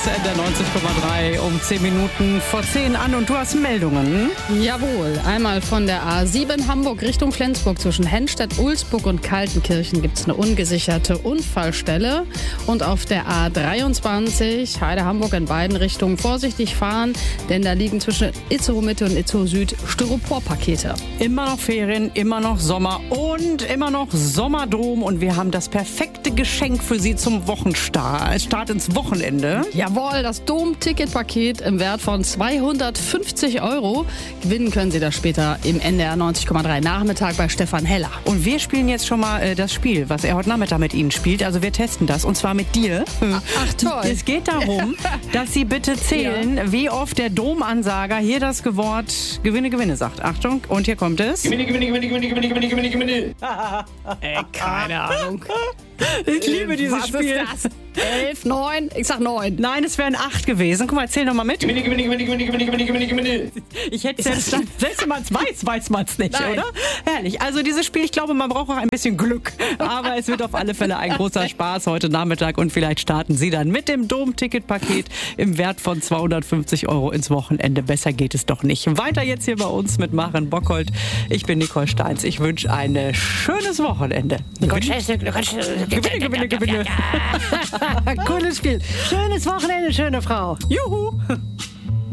der 90,3 um 10 Minuten vor 10 an und du hast Meldungen. Jawohl, einmal von der A7 Hamburg Richtung Flensburg zwischen Hennstedt, Ulsburg und Kaltenkirchen gibt es eine ungesicherte Unfallstelle. Und auf der A23 Heide Hamburg in beiden Richtungen vorsichtig fahren, denn da liegen zwischen Itzehoe Mitte und Itzehoe Süd Styroporpakete. Immer noch Ferien, immer noch Sommer und immer noch Sommerdom und wir haben das perfekte Geschenk für Sie zum Start ins Wochenende. Jawohl, das Dom-Ticket-Paket im Wert von 250 €. Gewinnen können Sie das später im NDR 90,3 Nachmittag bei Stefan Heller. Und wir spielen jetzt schon mal das Spiel, was er heute Nachmittag mit Ihnen spielt. Also wir testen das und zwar mit dir. Ach toll. Es geht darum, dass Sie bitte zählen, wie oft der Domansager hier das Wort Gewinne sagt. Achtung, und hier kommt es. Gewinne. Keine Ahnung. Ich liebe dieses Spiel. Was ist das? 11, 9? Ich sag 9. Nein, es wären 8 gewesen. Guck mal, zähl noch mal mit. Gewinne. Ich hätte selbst wenn man es weiß man es nicht, Nein. oder? Herrlich. Also dieses Spiel, ich glaube, man braucht auch ein bisschen Glück. Aber es wird auf alle Fälle ein großer Spaß heute Nachmittag und vielleicht starten Sie dann mit dem Dom-Ticket-Paket im Wert von 250 € ins Wochenende. Besser geht es doch nicht. Weiter jetzt hier bei uns mit Maren Bockholt. Ich bin Nicole Steins. Ich wünsche ein schönes Wochenende. Gewinne. Cooles Spiel. Schönes Wochenende, schöne Frau. Juhu.